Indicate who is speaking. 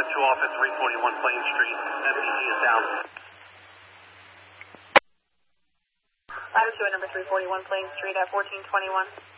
Speaker 1: Ladder 2 off at 341 Plain Street. MPD is down.
Speaker 2: Ladder 2 at number 341 Plain Street at 1421.